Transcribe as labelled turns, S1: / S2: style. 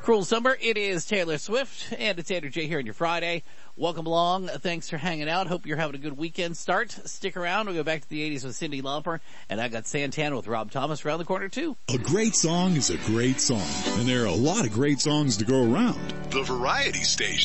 S1: Cruel Summer. It is Taylor Swift, and it's Andrew J. here on your Friday. Welcome along. Thanks for hanging out. Hope you're having a good weekend start. Stick around. We'll go back to the 80s with Cyndi Lauper, and I got Santana with Rob Thomas around the corner, too.
S2: A great song is a great song, and there are a lot of great songs to go around.
S3: The Variety Station.